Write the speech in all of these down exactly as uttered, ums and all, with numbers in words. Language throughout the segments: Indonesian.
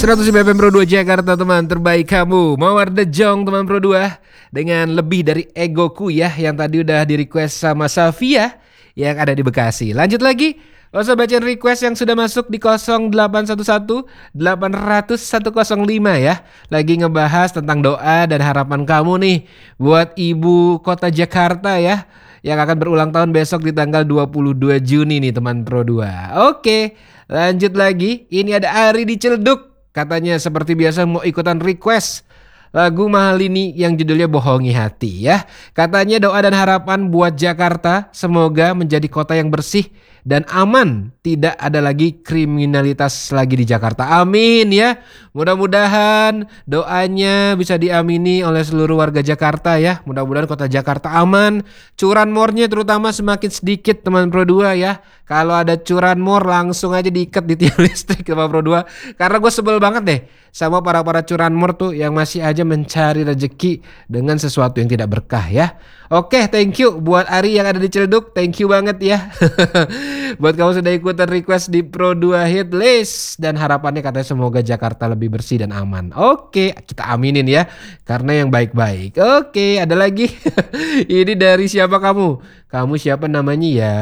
seratus lima F M Pro dua Jakarta teman terbaik kamu. Mawar The Jong teman Pro dua. Dengan lebih dari egoku ya, yang tadi udah di request sama Safia yang ada di Bekasi. Lanjut lagi. Gak usah bacain request yang sudah masuk di nol delapan satu satu delapan nol nol satu nol lima ya. Lagi ngebahas tentang doa dan harapan kamu nih buat ibu kota Jakarta ya, yang akan berulang tahun besok di tanggal dua puluh dua Juni nih teman Pro dua. Oke, lanjut lagi. Ini ada Ari di Ciledug. Katanya seperti biasa mau ikutan request lagu mahal ini yang judulnya Bohongi Hati ya. Katanya doa dan harapan buat Jakarta semoga menjadi kota yang bersih dan aman, tidak ada lagi kriminalitas lagi di Jakarta. Amin ya. Mudah-mudahan doanya bisa diamini oleh seluruh warga Jakarta ya. Mudah-mudahan kota Jakarta aman. Curanmornya terutama semakin sedikit teman Pro dua ya. Kalau ada curanmor langsung aja diikat di tiang listrik teman Pro dua. Karena gue sebel banget deh sama para-para curanmor tuh yang masih aja mencari rezeki dengan sesuatu yang tidak berkah ya. Oke, thank you buat Ari yang ada di Ciledug. Thank you banget ya. Buat kamu sudah ikutan request di Pro dua Hit List. Dan harapannya katanya semoga Jakarta lebih bersih dan aman. Oke, kita aminin ya, karena yang baik-baik. Oke, ada lagi. Ini dari siapa kamu? Kamu siapa namanya ya?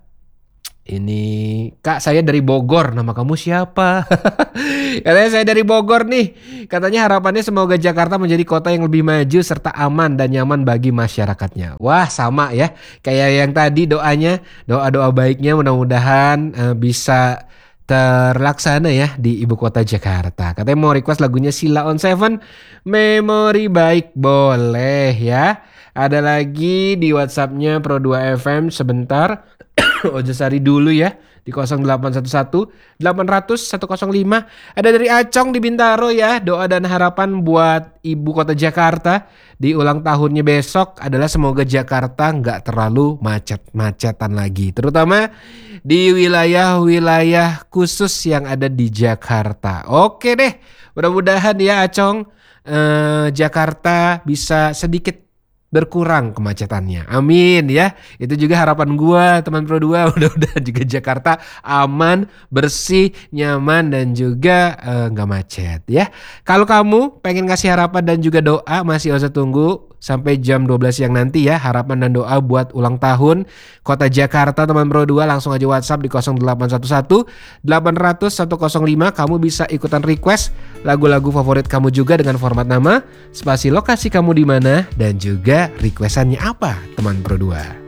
Ini Kak, saya dari Bogor. Nama kamu siapa? Katanya saya dari Bogor nih. Katanya harapannya semoga Jakarta menjadi kota yang lebih maju serta aman dan nyaman bagi masyarakatnya. Wah, sama ya. Kayak yang tadi doanya, doa-doa baiknya mudah-mudahan uh, bisa terlaksana ya di ibu kota Jakarta. Katanya mau request lagunya Sheila on Seven, Memori Baik. Boleh ya. Ada lagi di WhatsAppnya Pro dua F M sebentar. Ojo Sari dulu ya di nol delapan satu satu delapan nol nol satu nol lima. Ada dari Acong di Bintaro ya. Doa dan harapan buat ibu kota Jakarta di ulang tahunnya besok adalah semoga Jakarta nggak terlalu macet-macetan lagi, terutama di wilayah-wilayah khusus yang ada di Jakarta. Oke deh, mudah-mudahan ya Acong, eh, Jakarta bisa sedikit berkurang kemacetannya. Amin ya. Itu juga harapan gua teman Pro dua. Mudah-mudahan juga Jakarta aman, bersih, nyaman dan juga nggak uh, macet ya. Kalau kamu pengen ngasih harapan dan juga doa, masih usah tunggu sampai jam dua belas siang nanti ya. Harapan dan doa buat ulang tahun kota Jakarta teman Pro dua, langsung aja WhatsApp di nol delapan satu satu delapan nol nol satu nol lima. Kamu bisa ikutan request lagu-lagu favorit kamu juga dengan format nama, spasi lokasi kamu di mana, dan juga requestannya apa teman Pro dua.